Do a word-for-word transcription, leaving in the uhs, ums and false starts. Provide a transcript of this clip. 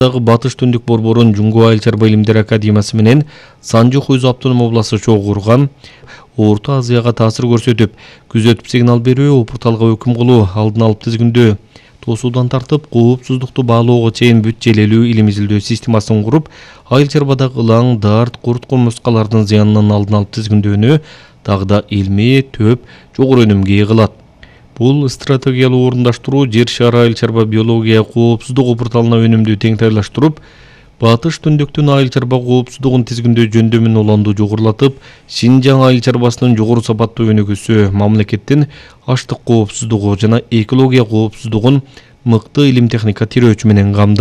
Батыш Түндүк Борборун Жуңго Айыл чарба илимдер академиясы менен Санжу Хуйзу автоном обласы чогурган Орто Азияга таасир көрсөтүп, күзөтүп сигнал берүү, упурталга өкүм кылуу, алдын алып тизгиндөө, тосуудан тартып, коопсуздукту баалоого чейин бүт желелүү илим изилдөө системасын куруп, айыл чарбадагы ылаң, дарт, курт кумурскалардын зыянынан алдын алып тизгиндөөнү дагы да илмий, төп, жогору өнүмгө ээ кылат. Бул стратегиялуу орундаштыруу жер шары айыл чарба биология коопсуздук упурталына өнүмдү теңтайлаштырып, Батыш Түндүктүн айыл чарба коопсуздугун тизгиндөө жөндөмүн уланды жогорулатып, Шинжаң айыл чарбасынын жогору сапаттуу өнүгүүсү, мамлекеттин аштык коопсуздугу жана экология коопсуздугун мыкты илим техника тирөөчү менен камдайт.